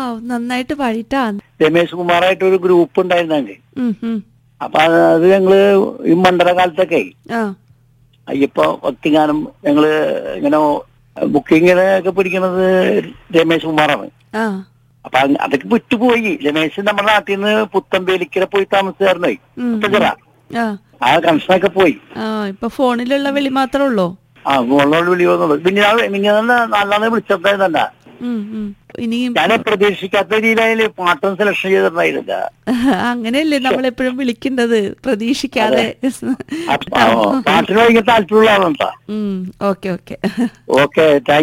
നന്നായിട്ട് പാടിട്ടാ. രമേശ് കുമാറായിട്ട് ഒരു ഗ്രൂപ്പ് ഉണ്ടായിരുന്നെ. അപ്പൊ അത് ഞങ്ങള് ഈ മണ്ഡല കാലത്തൊക്കെ അയ്യപ്പ ഭക്തിഗാനം ഞങ്ങള് ഇങ്ങനെ ബുക്കിങ്ങിനൊക്കെ പിടിക്കുന്നത് രമേശ് കുമാറാണ്. അപ്പൊ അതൊക്കെ വിട്ടുപോയി. രമേശ് നമ്മുടെ നാട്ടിൽ നിന്ന് പുത്തമ്പേലിക്കര പോയി താമസിച്ചായിരുന്നേ. ആ കണക്ഷനൊക്കെ പോയി. ഇപ്പൊ ഫോണിലുള്ള വിളി മാത്രമേ ഉള്ളൂ. ഫോണിലുള്ള വിളി വന്നുള്ളൂ. പിന്നെ നല്ലാതെ വിളിച്ചിട്ടുണ്ടായിരുന്നല്ല. ഞാൻ പ്രതീക്ഷിക്കാത്ത രീതിയിൽ പാട്ടും സെലക്ഷൻ ചെയ്തിട്ടുണ്ടായിരുന്നില്ല. അങ്ങനെയല്ലേ നമ്മളെപ്പോഴും വിളിക്കുന്നത്, പ്രതീക്ഷിക്കാതെ. പാട്ടിന് ഭയങ്കര താല്പര്യമുള്ള ആളാണ്. Okay okay okay.